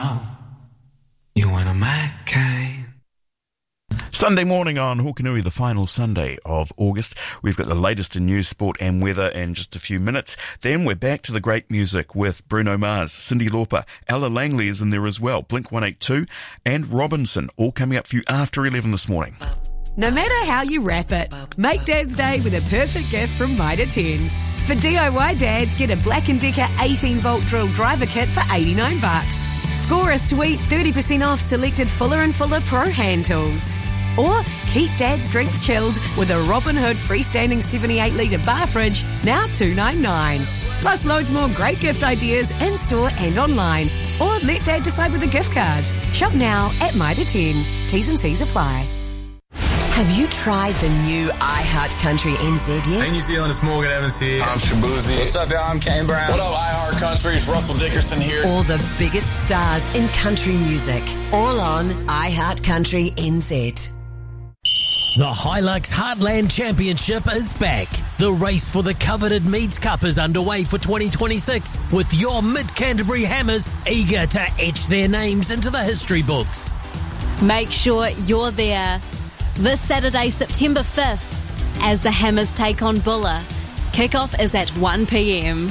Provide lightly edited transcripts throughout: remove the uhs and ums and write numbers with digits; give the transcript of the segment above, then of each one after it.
You want a my kind. Sunday morning on Hokanui, the final Sunday of August. We've got the latest in news, sport and weather in just a few minutes. Then we're back to the great music with Bruno Mars, Cyndi Lauper, Ella Langley is in there as well, Blink 182 and Robinson, all coming up for you after 11 this morning. No matter how you wrap it, make Dad's Day with a perfect gift from Mitre 10. For DIY dads, get a Black & Decker 18-volt drill driver kit for $89. Score a sweet 30% off selected Fuller & Fuller Pro hand tools. Or keep Dad's drinks chilled with a Robin Hood freestanding 78-litre bar fridge, now $2.99. Plus loads more great gift ideas in-store and online. Or let Dad decide with a gift card. Shop now at Mitre 10. T's and C's apply. Have you tried the new iHeart Country NZ yet? Hey New Zealand, it's Morgan Evans here. I'm Shabuzi. What's up, y'all? I'm Kane Brown. What up, iHeart Country? It's Russell Dickerson here. All the biggest stars in country music. All on iHeart Country NZ. The Hilux Heartland Championship is back. The race for the coveted Meads Cup is underway for 2026, with your Mid-Canterbury Hammers eager to etch their names into the history books. Make sure you're there this Saturday, September 5th, as the Hammers take on Buller. Kickoff is at 1 p.m.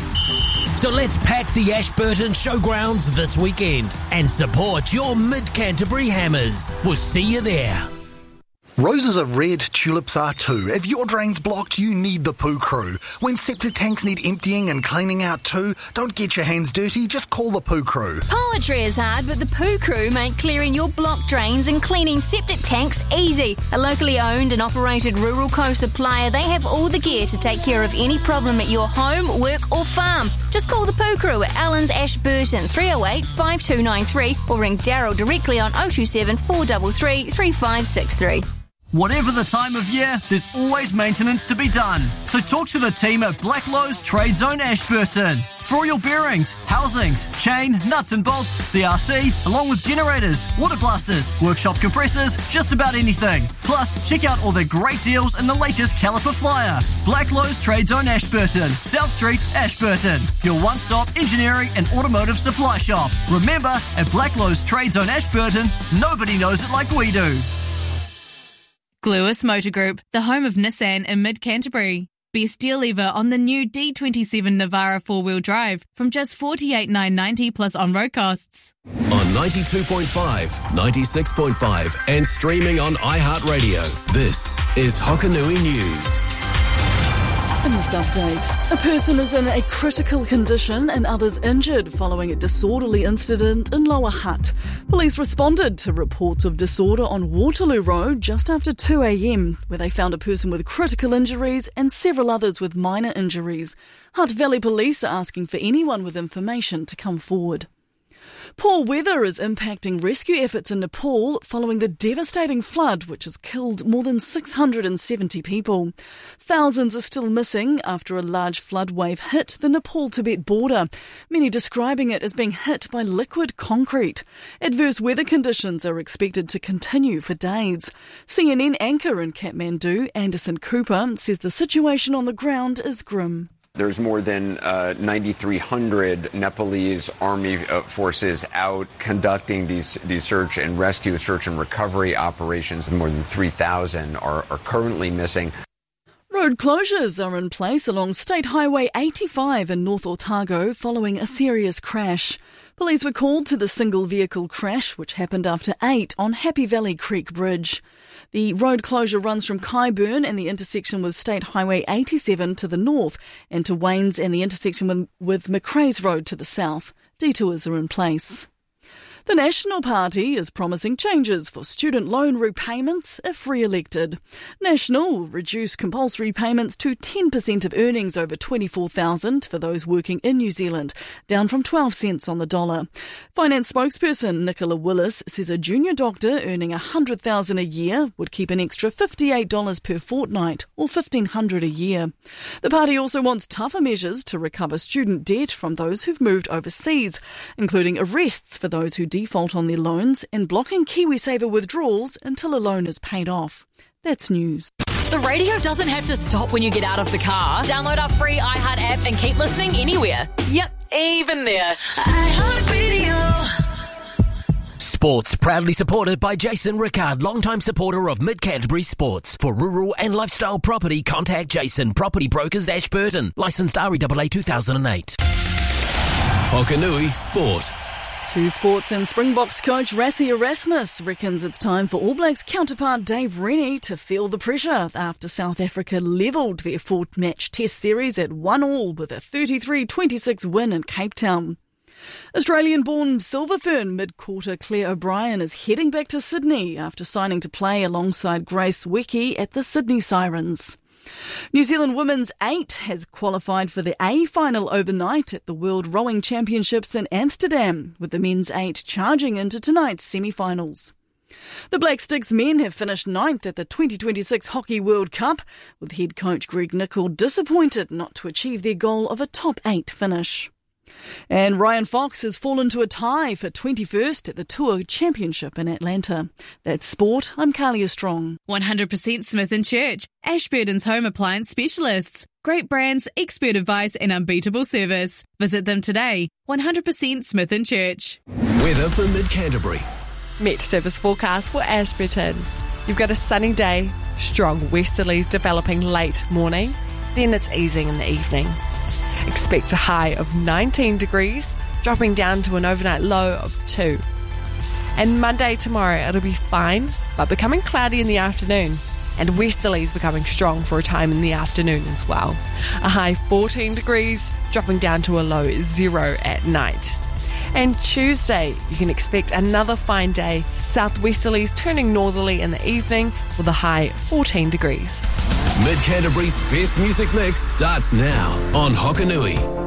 So let's pack the Ashburton Showgrounds this weekend and support your Mid-Canterbury Hammers. We'll see you there. Roses are red, tulips are too. If your drain's blocked, you need the Poo Crew. When septic tanks need emptying and cleaning out too, don't get your hands dirty, just call the Poo Crew. Poetry is hard, but the Poo Crew make clearing your blocked drains and cleaning septic tanks easy. A locally owned and operated rural co-supplier, they have all the gear to take care of any problem at your home, work or farm. Just call the Poo Crew at Allen's Ashburton 308 5293 or ring Daryl directly on 027 433 3563. Whatever the time of year, there's always maintenance to be done. So talk to the team at Blacklowe's Trade Zone Ashburton. For all your bearings, housings, chain, nuts and bolts, CRC, along with generators, water blasters, workshop compressors, just about anything. Plus, check out all their great deals in the latest caliper flyer. Blacklowe's Trade Zone Ashburton, South Street, Ashburton. Your one-stop engineering and automotive supply shop. Remember, at Blacklowe's Trade Zone Ashburton, nobody knows it like we do. Gluis Motor Group, the home of Nissan in Mid-Canterbury. Best deal ever on the new D27 Navara 4-wheel drive from just $48,990 plus on-road costs. On 92.5, 96.5 and streaming on iHeartRadio, this is Hokanui News. In this update, a person is in a critical condition and others injured following a disorderly incident in Lower Hutt. Police responded to reports of disorder on Waterloo Road just after 2 a.m, where they found a person with critical injuries and several others with minor injuries. Hutt Valley Police are asking for anyone with information to come forward. Poor weather is impacting rescue efforts in Nepal following the devastating flood which has killed more than 670 people. Thousands are still missing after a large flood wave hit the Nepal-Tibet border, many describing it as being hit by liquid concrete. Adverse weather conditions are expected to continue for days. CNN anchor in Kathmandu, Anderson Cooper, says the situation on the ground is grim. There's more than 9,300 Nepalese army forces out conducting these search and rescue, search and recovery operations. More than 3,000 are currently missing. Road closures are in place along State Highway 85 in North Otago following a serious crash. Police were called to the single vehicle crash which happened after 8 on Happy Valley Creek Bridge. The road closure runs from Kyburn and the intersection with State Highway 87 to the north and to Waynes and the intersection with McRae's Road to the south. Detours are in place. The National Party is promising changes for student loan repayments if re-elected. National will reduce compulsory payments to 10% of earnings over $24,000 for those working in New Zealand, down from 12 cents on the dollar. Finance spokesperson Nicola Willis says a junior doctor earning $100,000 a year would keep an extra $58 per fortnight, or $1,500 a year. The party also wants tougher measures to recover student debt from those who've moved overseas, including arrests for those who default on their loans and blocking KiwiSaver withdrawals until a loan is paid off. That's news. The radio doesn't have to stop when you get out of the car. Download our free iHeart app and keep listening anywhere. Yep, even there. iHeartRadio. Sports, proudly supported by Jason Rickard, longtime supporter of Mid-Canterbury Sports. For rural and lifestyle property, contact Jason, Property Brokers, Ashburton. Licensed REAA 2008. Hokanui Sport. To sports, and Springboks coach Rassie Erasmus reckons it's time for All Blacks counterpart Dave Rennie to feel the pressure after South Africa levelled their 4-match test series at 1-1 with a 33-26 win in Cape Town. Australian-born Silver Fern mid-quarter Claire O'Brien is heading back to Sydney after signing to play alongside Grace Wecke at the Sydney Sirens. New Zealand Women's 8 has qualified for the A final overnight at the World Rowing Championships in Amsterdam, with the men's 8 charging into tonight's semi-finals. The Black Sticks men have finished 9th at the 2026 Hockey World Cup, with head coach Greg Nicol disappointed not to achieve their goal of a top 8 finish. And Ryan Fox has fallen to a tie for 21st at the Tour Championship in Atlanta. That's sport. I'm Kalia Strong. 100% Smith & Church, Ashburton's home appliance specialists. Great brands, expert advice and unbeatable service. Visit them today. 100% Smith & Church. Weather for Mid-Canterbury. Met service forecast for Ashburton. You've got a sunny day, strong westerlies developing late morning, then it's easing in the evening. Expect a high of 19 degrees, dropping down to an overnight low of 2. And Monday tomorrow it'll be fine, but becoming cloudy in the afternoon, and westerlies becoming strong for a time in the afternoon as well. A high 14 degrees, dropping down to a low 0 at night. And Tuesday, you can expect another fine day, southwesterlies turning northerly in the evening with a high 14 degrees. Mid-Canterbury's best music mix starts now on Hokanui.